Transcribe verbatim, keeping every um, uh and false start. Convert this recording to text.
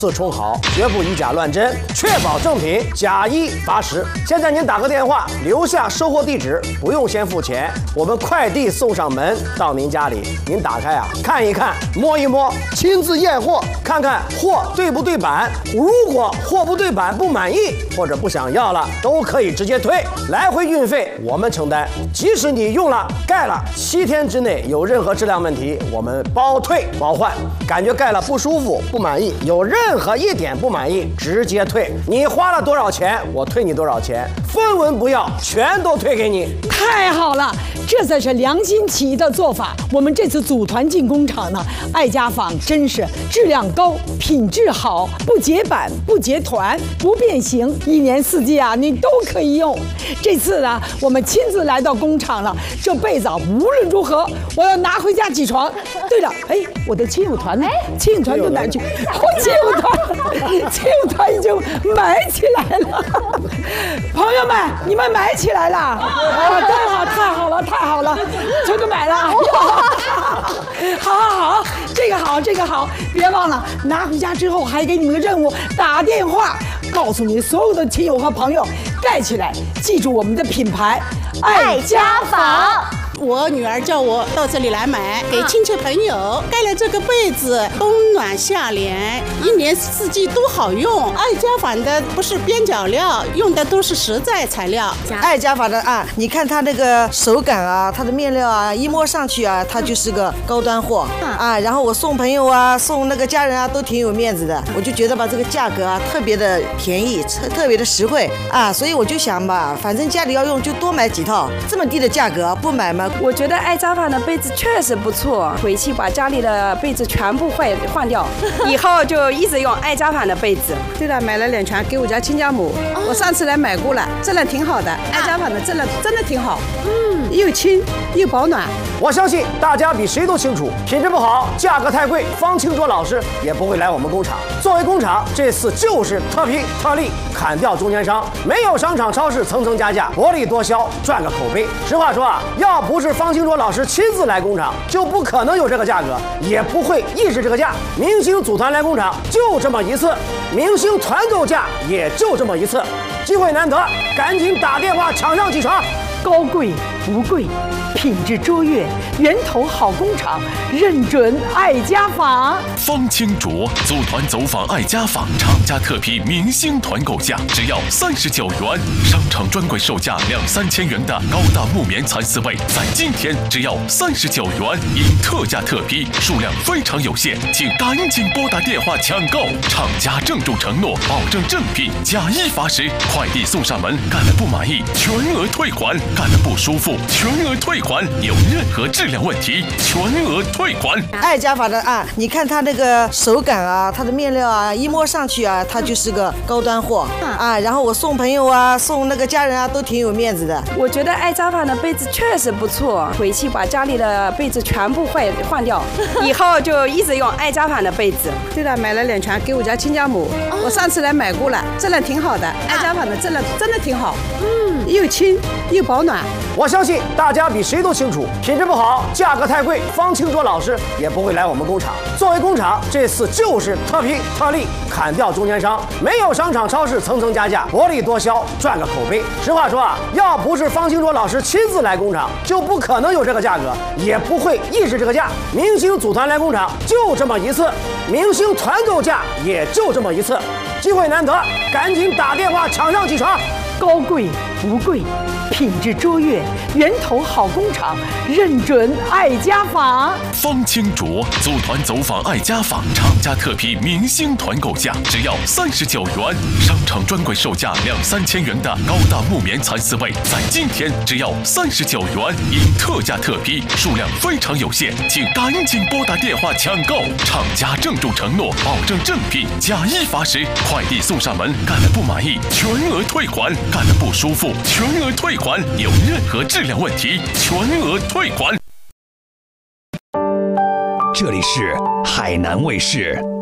自充好，绝不以假乱真，确保正品，假一罚十。现在您打个电话，留下收货地址，不用先付钱，我们快递送上门到您家里。您打开啊，看一看，摸一摸，亲自验货，看看货对不对版。如果货不对版不满意或者不想要了，都可以直接退，来回运费我们承担。即使你用了盖了，七天之内有任何质量问题，我们包退包换。感觉盖了不舒服、不满意，有任何一点不满意，直接退。你花了多少钱，我退你多少钱，分文不要，全都退给你。 太好了，这才是良心企业的做法。我们这次组团进工厂呢，爱家纺真是质量高、品质好，不结版、不结团、不变形，一年四季啊，你都可以用。这次呢，我们亲自来到工厂了，这被子啊，无论如何，我要拿回家起床。对了，哎，我的亲友团呢？亲友团都哪去？我亲友团，亲友团已经买起来了。朋友们，你们买起来了？啊，太好，太好了，太好了，全都买了。好好好，这个好，这个好，别忘了拿回家之后还给你们个任务，打电话告诉你所有的亲友和朋友盖起来，记住我们的品牌爱家纺。 我女儿叫我到这里来买，给亲戚朋友盖了这个被子，冬暖夏凉，一年四季都好用。爱家纺的不是边角料，用的都是实在材料。 爱家纺的啊，你看它那个手感啊，它的面料啊，一摸上去啊，它就是个高端货啊。然后我送朋友啊，送那个家人啊，都挺有面子的。我就觉得吧，这个价格啊，特别的便宜，特特别的实惠啊，所以我就想吧，反正家里要用就多买几套，这么低的价格不买吗？ 我觉得爱家纺的被子确实不错，回去把家里的被子全部换换掉，以后就一直用爱家纺的被子。 对了，买了两床给我家亲家母，我上次来买过了，质量挺好的，爱家纺的质量真的挺好，嗯，又轻又保暖。 我相信大家比谁都清楚，品质不好，价格太贵，方清卓老师也不会来我们工厂。作为工厂，这次就是特批特例，砍掉中间商，没有商场超市层层加价，薄利多销，赚个口碑。实话说啊，要不是方清卓老师亲自来工厂，就不可能有这个价格，也不会抑制这个价。明星组团来工厂就这么一次，明星团购价也就这么一次，机会难得，赶紧打电话抢上几床。 高贵不贵，品质卓越，源头好工厂，认准爱家纺。 方清卓组团走访爱家纺，厂家特批明星团购价只要三十九元，商场专柜售价两三千元的高档木棉蚕丝被，在今天只要三十九元，因特价特批，数量非常有限，请赶紧拨打电话抢购。厂家郑重承诺，保证正品，假一罚十，快递送上门，干了不满意全额退款。干得不舒服，全额退款；有任何质量问题，全额退款。 爱家纺的啊，你看它那个手感啊，它的面料啊，一摸上去啊，它就是个高端货啊。然后我送朋友啊，送那个家人啊，都挺有面子的。 我觉得爱家纺的被子确实不错，回去把家里的被子全部换换掉，以后就一直用爱家纺的被子。 对了，买了两床给我家亲家母，我上次来买过了，质量挺好的，爱家纺的质量真的挺好，嗯，又轻又保暖。 我相信大家比谁都清楚，品质不好，价格太贵，方清卓老师也不会来我们工厂。作为工厂，这次就是特批特例，砍掉中间商，没有商场超市层层加价，薄利多销，赚个口碑。实话说啊，要不是方清卓老师亲自来工厂，就不可能有这个价格，也不会抑制这个价。明星组团来工厂就这么一次，明星团购价也就这么一次，机会难得，赶紧打电话抢上几床。 高贵不贵，品质卓越，源头好工厂，认准爱家纺。 方清卓组团走访爱家纺，厂家特批明星团购价只要三十九元，商场专柜售价两三千元的高档木棉蚕丝被，在今天只要三十九元，因特价特批，数量非常有限，请赶紧拨打电话抢购。厂家郑重承诺，保证正品，假一罚十，快递送上门，干了不满意全额退款。干得不舒服，全额退款；有任何质量问题，全额退款。 这里是海南卫视。